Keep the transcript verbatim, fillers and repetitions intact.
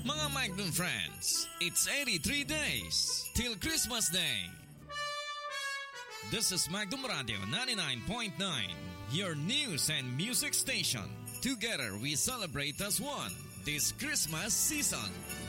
Mga Magnum friends, it's eighty-three days till Christmas Day. This is Magnum Radio ninety-nine point nine, your news and music station. Together we celebrate as one this Christmas season.